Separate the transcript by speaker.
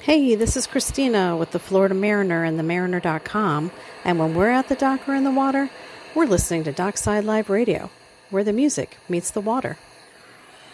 Speaker 1: Hey, this is Christina with the Florida Mariner and themariner.com. And when we're at the dock or in the water, we're listening to Dockside Live Radio, where the music meets the water.